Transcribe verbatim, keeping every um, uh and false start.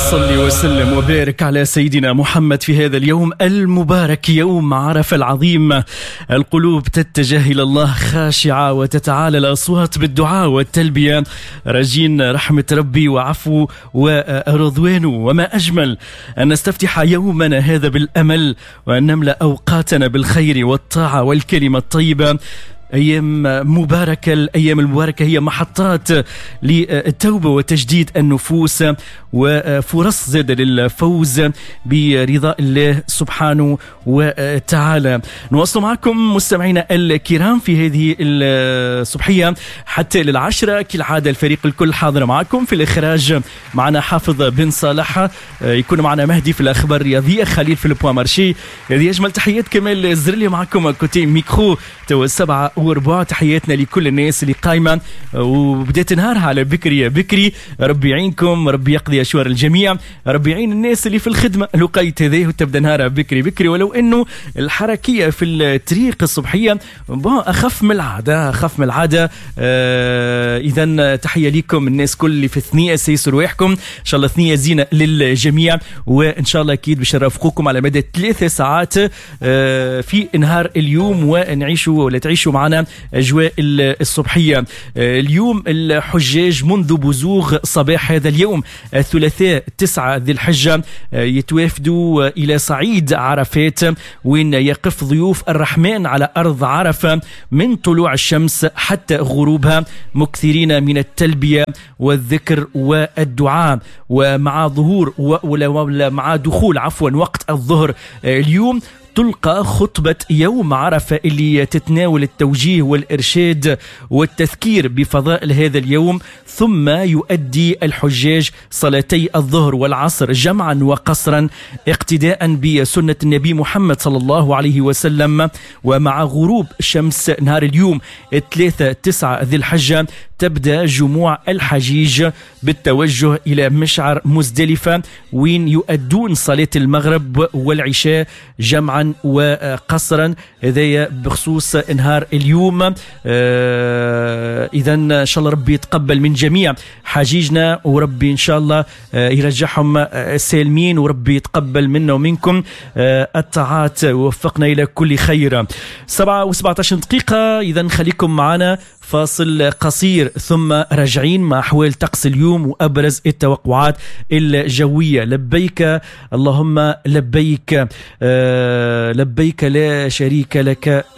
صل وسلم وبارك على سيدنا محمد في هذا اليوم المبارك، يوم عرفة العظيم. القلوب تتجه إلى الله خاشعة، وتتعالى الأصوات بالدعاء والتلبية، راجين رحمة ربي وعفو ورضوانه. وما أجمل أن نستفتح يومنا هذا بالأمل، وأن نملأ أوقاتنا بالخير والطاعة والكلمة الطيبة. أيام مباركة، الأيام المباركة هي محطات للتوبة وتجديد النفوس، وفرص زاد للفوز برضا الله سبحانه وتعالى. نواصل معكم مستمعينا الكرام في هذه الصبحية حتى للعشرة كالعادة. الفريق الكل حاضر معكم. في الإخراج معنا حافظ بن صالح، يكون معنا مهدي في الأخبار الرياضية، خليل في البوان مارشي. هذه أجمل تحيات كمال الزرلي معكم كوتي ميكرو تو السبعة وربع. تحياتنا لكل الناس اللي قايمة وبداية نهارها على بكري يا بكري. ربي يعينكم، ربي يقضي أشوار الجميع، ربي يعين الناس اللي في الخدمة لقيت هذه وتبدأ نهارها بكري بكري، ولو إنه الحركية في الطريق الصبحية أخف من العادة أخف من العادة. آه إذا تحية لكم الناس كل اللي في الثنية، سيسر رواحكم إن شاء الله، ثنية زينة للجميع، وإن شاء الله أكيد باش نرافقوكم على مدى ثلاث ساعات آه في نهار اليوم، ونعيشوا ولا تعيشوا معنا أجواء الصبحية. اليوم الحجاج منذ بزوغ صباح هذا اليوم الثلاثاء تسعة ذي الحجة يتوافدوا إلى صعيد عرفات، وين يقف ضيوف الرحمن على أرض عرفة من طلوع الشمس حتى غروبها، مكثرين من التلبية والذكر والدعاء. ومع ظهور ولا مع دخول عفوا وقت الظهر اليوم تلقى خطبة يوم عرفة اللي تتناول التوجيه والإرشاد والتذكير بفضائل هذا اليوم، ثم يؤدي الحجاج صلاتي الظهر والعصر جمعا وقصرا اقتداء بسنة النبي محمد صلى الله عليه وسلم. ومع غروب شمس نهار اليوم الثلاثة تسعة ذي الحجة تبدأ جموع الحجيج بالتوجه إلى مشعر مزدلفة، وين يؤدون صلاة المغرب والعشاء جمعا وقصرا. هذا بخصوص نهار اليوم. آه إذا إن شاء الله ربي يتقبل من جميع حجيجنا، وربي إن شاء الله آه يرجعهم آه سالمين، وربي يتقبل منا ومنكم آه الطاعات، ووفقنا إلى كل خير. سبعة وسبعة عشر دقيقة. إذا خليكم معنا فاصل قصير، ثم راجعين مع أحوال طقس اليوم وأبرز التوقعات الجوية. لبيك اللهم لبيك، آه لبيك لا شريك لك